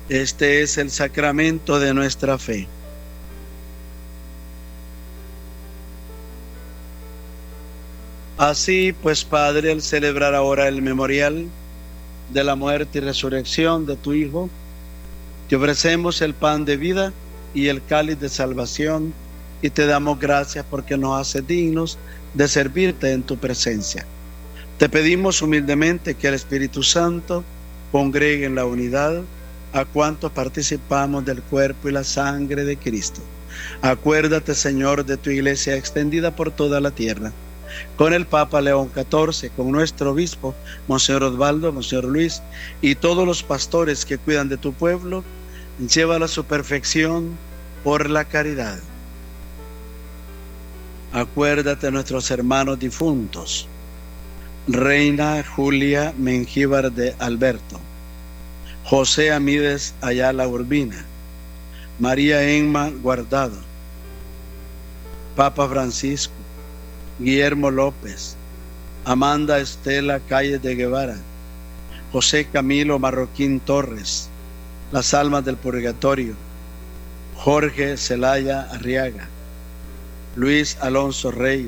Este es el sacramento de nuestra fe. Así pues, Padre, al celebrar ahora el memorial de la muerte y resurrección de tu Hijo, te ofrecemos el pan de vida y el cáliz de salvación, y te damos gracias porque nos haces dignos de servirte en tu presencia. Te pedimos humildemente que el Espíritu Santo congregue en la unidad a cuantos participamos del cuerpo y la sangre de Cristo. Acuérdate, Señor, de tu iglesia extendida por toda la tierra, con el Papa León XIV, con nuestro obispo, Monseñor Osvaldo, Monseñor Luis, y todos los pastores que cuidan de tu pueblo. Llévala a su perfección por la caridad. Acuérdate de nuestros hermanos difuntos: Reina Julia Mengíbar de Alberto, José Amídez Ayala Urbina, María Emma Guardado, Papa Francisco, Guillermo López, Amanda Estela Calles de Guevara, José Camilo Marroquín Torres, las almas del purgatorio: Jorge Celaya Arriaga, Luis Alonso Reyes,